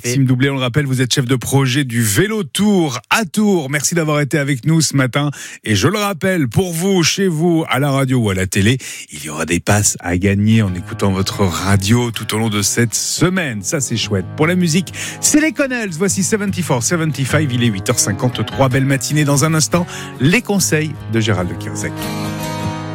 Maxime Doublet, on le rappelle, vous êtes chef de projet du Vélo Tour à Tours. Merci d'avoir été avec nous ce matin. Et je le rappelle, pour vous, chez vous, à la radio ou à la télé, il y aura des passes à gagner en écoutant votre radio tout au long de cette semaine. Ça, c'est chouette. Pour la musique, c'est les Connells. Voici 74-75. Il est 8h53. Belle matinée. Dans un instant, les conseils de Gérald Kierzek.